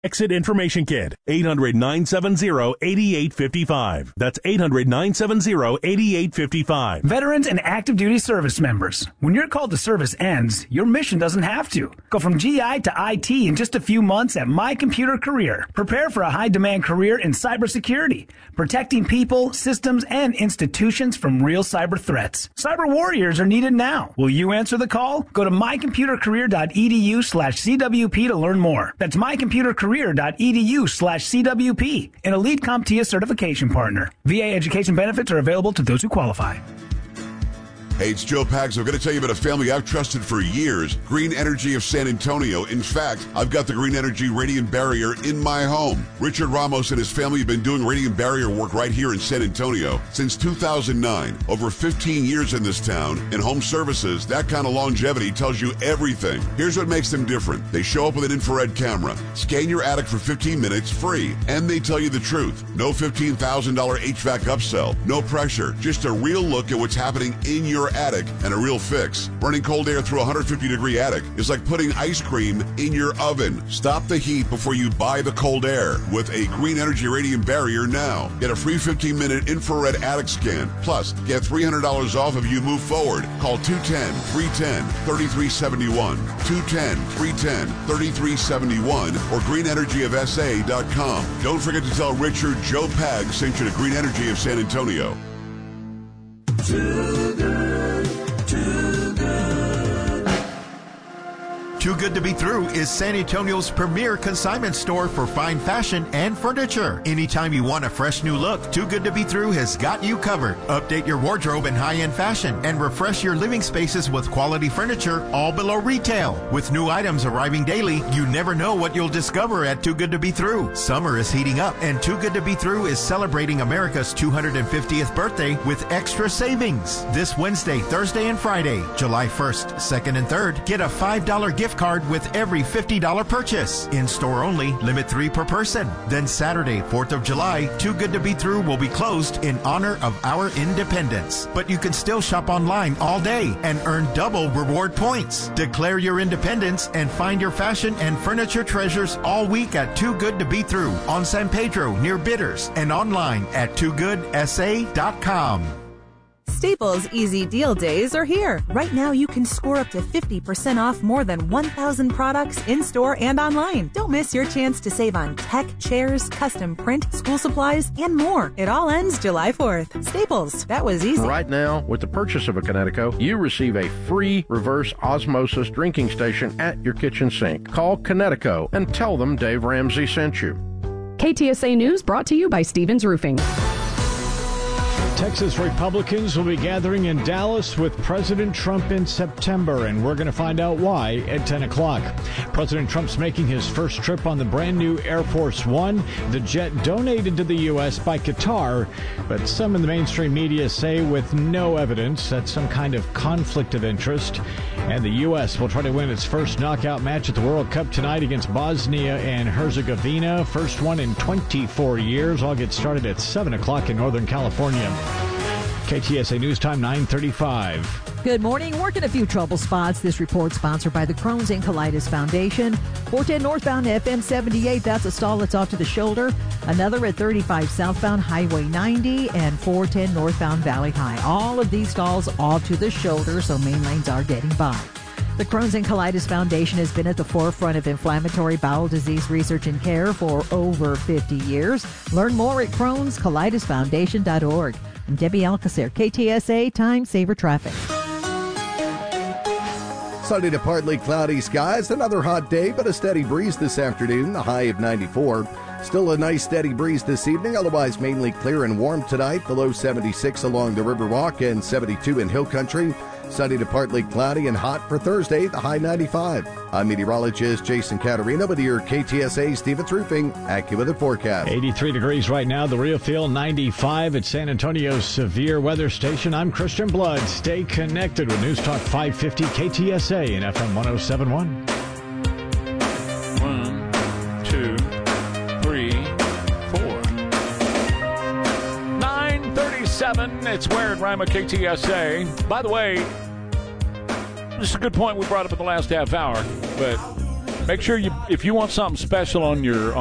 Exit Information Kit, 800-970-8855. That's 800-970-8855. Veterans and active duty service members, when your call to service ends, your mission doesn't have to. Go from GI to IT in just a few months at My Computer Career. Prepare for a high-demand career in cybersecurity, protecting people, systems, and institutions from real cyber threats. Cyber warriors are needed now. Will you answer the call? Go to mycomputercareer.edu/CWP to learn more. That's mycomputercareer.edu/CWP, an elite CompTIA certification partner. VA education benefits are available to those who qualify. Hey, it's Joe Pags. I'm going to tell you about a family I've trusted for years, Green Energy of San Antonio. In fact, I've got the Green Energy Radiant Barrier in my home. Richard Ramos and his family have been doing radiant barrier work right here in San Antonio since 2009. Over 15 years in this town. In home services, that kind of longevity tells you everything. Here's what makes them different. They show up with an infrared camera, scan your attic for 15 minutes free, and they tell you the truth. No $15,000 HVAC upsell, no pressure, just a real look at what's happening in your attic and a real fix. Running cold air through a 150-degree attic is like putting ice cream in your oven. Stop the heat before you buy the cold air with a Green Energy Radiant Barrier now. Get a free 15-minute infrared attic scan. Plus, get $300 off if you move forward. Call 210-310-3371, 210-310-3371, or greenenergyofsa.com. Don't forget to tell Richard Joe Pag sent you to Green Energy of San Antonio. Too good, too good. Too Good to Be Through is San Antonio's premier consignment store for fine fashion and furniture. Anytime you want a fresh new look, Too Good to Be Through has got you covered. Update your wardrobe in high-end fashion and refresh your living spaces with quality furniture, all below retail. With new items arriving daily, you never know what you'll discover at Too Good to Be Through. Summer is heating up, and Too Good to Be Through is celebrating America's 250th birthday with extra savings. This Wednesday, Thursday, and Friday, July 1st, 2nd, and 3rd, get a $5 gift card with every $50 purchase. In-store only, limit 3 per person. Then Saturday, 4th of July, Too Good to Be Through will be closed in honor of our independence. But you can still shop online all day and earn double reward points. Declare your independence and find your fashion and furniture treasures all week at Too Good to Be Through on San Pedro near Bitters and online at toogoodsA.com. Staples Easy Deal Days are here. Right now, you can score up to 50% off more than 1,000 products in-store and online. Don't miss your chance to save on tech, chairs, custom print, school supplies, and more. It all ends July 4th. Staples, that was easy. Right now, with the purchase of a Connecticut, you receive a free reverse osmosis drinking station at your kitchen sink. Call Connecticut and tell them Dave Ramsey sent you. KTSA News brought to you by Stevens Roofing. Texas Republicans will be gathering in Dallas with President Trump in September, and we're going to find out why at 10 o'clock. President Trump's making his first trip on the brand new Air Force One, the jet donated to the U.S. by Qatar, but some in the mainstream media say with no evidence that's some kind of conflict of interest. And the U.S. will try to win its first knockout match at the World Cup tonight against Bosnia and Herzegovina. First one in 24 years. All get started at 7 o'clock in Northern California. KTSA News Time 9:35. Good morning. Working a few trouble spots. This report sponsored by the Crohn's and Colitis Foundation. 410 northbound FM 78. That's a stall that's off to the shoulder. Another at 35 southbound Highway 90 and 410 northbound Valley High. All of these stalls off to the shoulder, so main lanes are getting by. The Crohn's and Colitis Foundation has been at the forefront of inflammatory bowel disease research and care for over 50 years. Learn more at Crohn'sColitisFoundation.org. I'm Debbie Alcacer, KTSA Time Saver Traffic. Sunny to partly cloudy skies. Another hot day, but a steady breeze this afternoon, a high of 94. Still a nice steady breeze this evening, otherwise mainly clear and warm tonight. The low 76 along the Riverwalk and 72 in Hill Country. Sunny to partly cloudy and hot for Thursday, the high 95. I'm meteorologist Jason Caterina with your KTSA Stevens Roofing AccuWeather forecast. 83 degrees right now, the real feel 95 at San Antonio's severe weather station. I'm Christian Blood. Stay connected with News Talk 550 KTSA and FM 1071. 1, 2, 3, 4. 9:37. It's Where and Rima KTSA. By the way, this is a good point we brought up in the last half hour, but make sure you, if you want something special on your